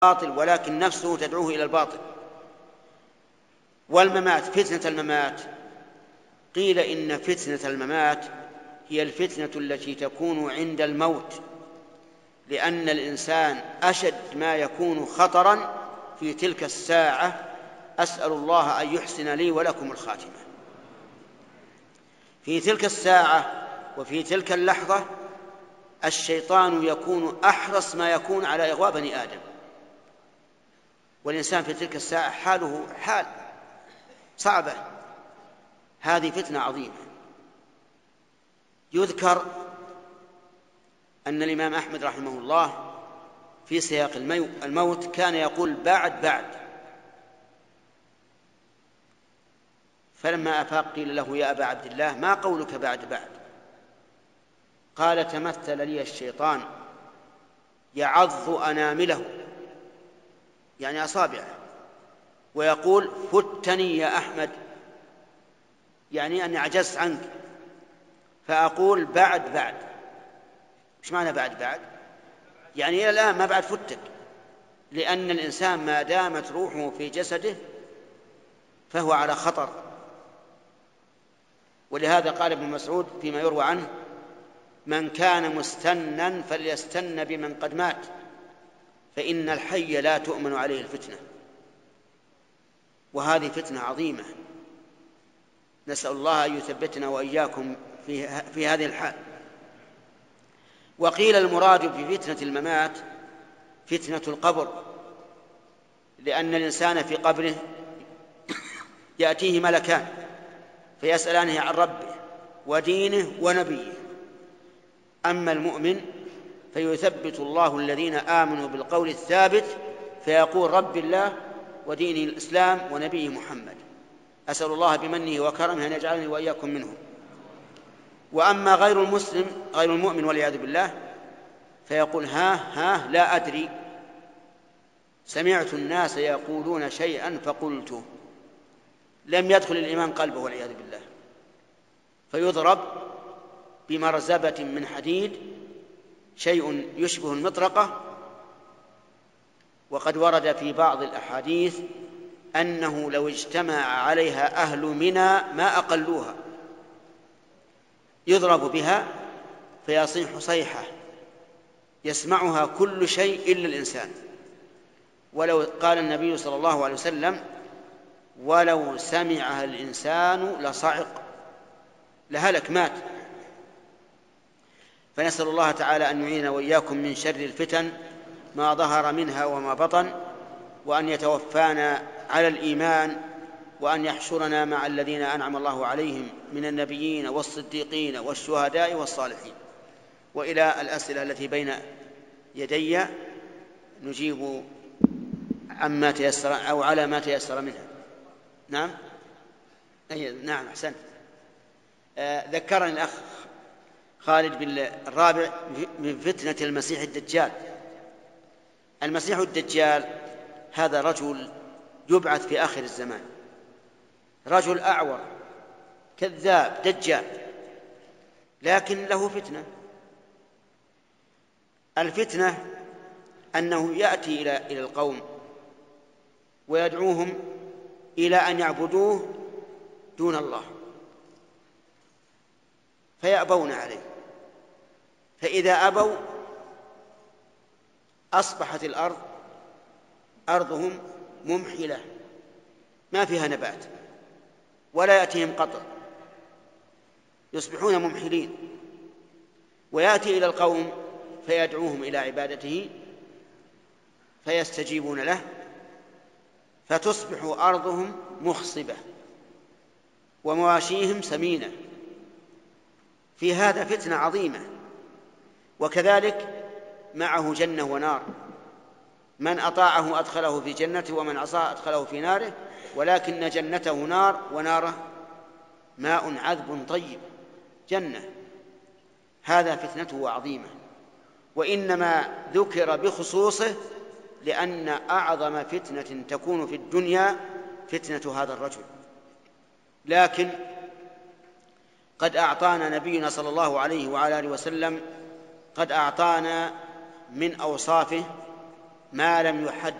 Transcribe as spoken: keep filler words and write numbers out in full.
باطل ولكن نفسه تدعوه إلى الباطل. والممات، فتنة الممات، قيل إن فتنة الممات هي الفتنة التي تكون عند الموت، لأن الإنسان أشد ما يكون خطرا في تلك الساعة. أسأل الله أن يحسن لي ولكم الخاتمة. في تلك الساعة وفي تلك اللحظة الشيطان يكون أحرص ما يكون على إغواء بني آدم، والإنسان في تلك الساعة حاله حال صعبة. هذه فتنة عظيمة. يذكر أن الإمام أحمد رحمه الله في سياق الموت كان يقول بعد بعد، فلما أفاق قيل له يا أبا عبد الله ما قولك بعد بعد؟ قال تمثل لي الشيطان يعض أنامله، يعني أصابعه، ويقول فتني يا أحمد، يعني أني عجزت عنك، فأقول بعد بعد. إيش معنى بعد بعد؟ يعني إلى الآن ما بعد فتك، لأن الإنسان ما دامت روحه في جسده فهو على خطر. ولهذا قال ابن مسعود فيما يروى عنه من كان مستنا فليستن بمن قد مات، فإن الحي لا تؤمن عليه الفتنة. وهذه فتنة عظيمة، نسأل الله أن يثبتنا وإياكم في, في هذه الحال. وقيل المراد بفتنة الممات فتنة القبر، لأن الإنسان في قبره يأتيه ملكان فيسألانه عن ربه ودينه ونبيه. أما المؤمن فيثبت الله الذين آمنوا بالقول الثابت فيقول رب الله ودين الإسلام ونبيه محمد. أسأل الله بمنه وكرمه أن يجعلني وإياكم منهم. وأما غير المسلم غير المؤمن والعياذ بالله فيقول ها ها لا أدري، سمعت الناس يقولون شيئا فقلته، لم يدخل الإيمان قلبه والعياذ بالله، فيضرب بمرزبة من حديد شيء يشبه المطرقة. وقد ورد في بعض الأحاديث أنه لو اجتمع عليها أهل منى ما أقلوها، يضرب بها فيصيح صيحة يسمعها كل شيء إلا الإنسان. ولو قال النبي صلى الله عليه وسلم ولو سمعها الإنسان لصعق لهلك مات. فنسأل الله تعالى أن يعيننا وإياكم من شر الفتن ما ظهر منها وما بطن، وأن يتوفانا على الإيمان، وأن يحشرنا مع الذين أنعم الله عليهم من النبيين والصديقين والشهداء والصالحين. وإلى الأسئلة التي بين يدي نجيب عما تيسر أو على ما تيسر منها. نعم أي نعم أحسنت. آه ذكرني الأخ خالد بالرابع من فتنة المسيح الدجال. المسيح الدجال هذا رجل يبعث في آخر الزمان، رجل أعور كذاب دجال، لكن له فتنة. الفتنة أنه يأتي إلى إلى القوم ويدعوهم إلى أن يعبدوه دون الله فيأبون عليه، فإذا أبوا أصبحت الأرض أرضهم ممحلة ما فيها نبات ولا يأتيهم قطر، يصبحون ممحلين. ويأتي إلى القوم فيدعوهم إلى عبادته فيستجيبون له، فتصبح أرضهم مخصبة ومواشيهم سمينة. في هذا فتنة عظيمة. وكذلك معه جنة ونار، من أطاعه أدخله في جنته ومن عصى أدخله في ناره، ولكن جنته نار وناره ماء عذب طيب جنة. هذا فتنته عظيمة، وإنما ذكر بخصوصه لأن أعظم فتنة تكون في الدنيا فتنة هذا الرجل. لكن قد أعطانا نبينا صلى الله عليه وعلى آله وسلم قد أعطانا من أوصافه ما لم يحد